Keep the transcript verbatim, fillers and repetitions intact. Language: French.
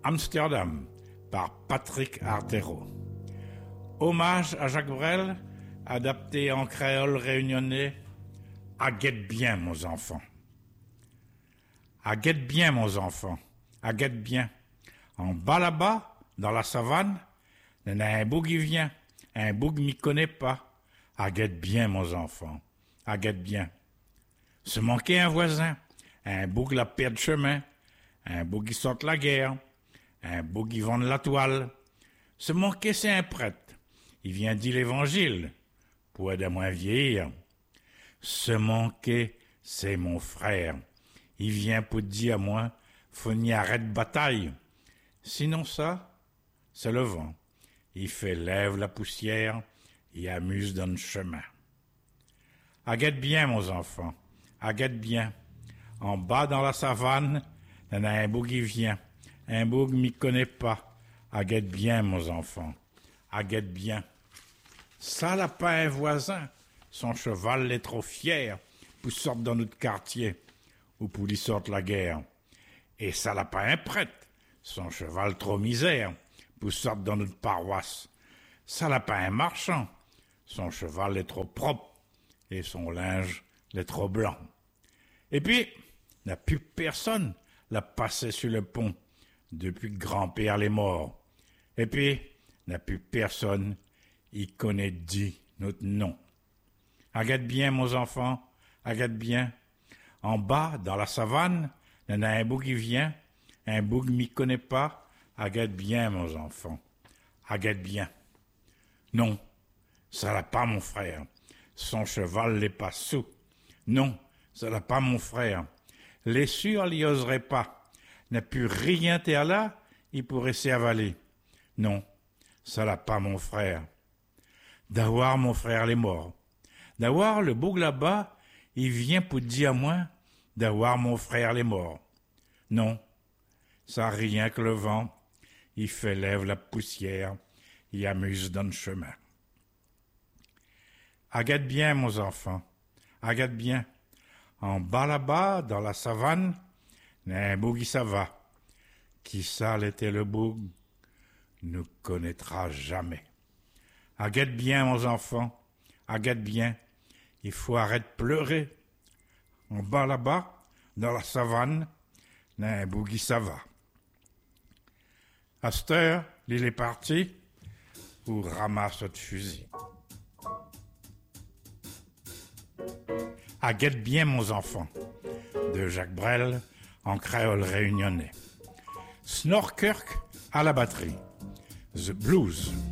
Amsterdam par Patrick Artero. Hommage à Jacques Brel, adapté en créole réunionnais. À guette bien, mon enfant. À guette bien, mon enfant. À guette bien. En bas là-bas, dans la savane, il y a un boug qui vient. Un boug m'y connaît pas. À guette bien, mon enfant. À guette bien. Se manquer un voisin. Un boug la perd chemin. Un boug qui sort la guerre. Un boug qui vend la toile. Se manquer, c'est un prêtre. Il vient dire l'évangile. Pour aider à moins vieillir. Se manquer, c'est mon frère. Il vient pour dire à moi, faut n'y arrête bataille. Sinon ça, c'est le vent. Il fait lève la poussière, il amuse dans le chemin. Aguette bien, mon enfant, aguette bien. En bas dans la savane, il y en a un boug qui vient. Un boug m'y connaît pas. Aguette bien, mon enfant, aguette bien. Ça n'a pas un voisin. Son cheval est trop fier pour sortir dans notre quartier ou pour lui sortir la guerre. Et ça n'a pas un prêtre. Son cheval trop misère pour sortir dans notre paroisse. Ça n'a pas un marchand. Son cheval est trop propre et son linge est trop blanc. Et puis, n'a plus personne l'a passé sur le pont depuis que grand-père est mort. Et puis, n'a plus personne y connaît dit notre nom. Aguette bien, mon enfant, aguette bien. En bas, dans la savane, il y en a un boug qui vient, un boug m'y connaît pas. Aguette bien, mon enfant, aguette bien. Non, ça l'a pas, mon frère. Son cheval l'est pas sous. Non, ça l'a pas, mon frère. Les sûrs l'y oserait pas. N'a plus rien terre là, il pourrait s'y avaler. Non, ça l'a pas, mon frère. D'avoir mon frère les morts. D'avoir le boug là-bas, il vient pour dire à moi d'avoir mon frère les morts. Non, ça rien que le vent, il fait lève la poussière, il amuse dans le chemin. Aguette bien, mon enfant, aguette bien. En bas là-bas, dans la savane, il y a un boug qui ça va. Qui ça l'était le boug, ne connaîtra jamais. Aguette bien, mon enfant, aguette bien. Il faut arrêter de pleurer. En bas là-bas, dans la savane, il y a un boug qui ça va. À cette heure, il est parti pour ramasser de fusil. Aguette bien, mon enfant, de Jacques Brel en créole réunionnais. Snorkirk à la batterie. The Blues.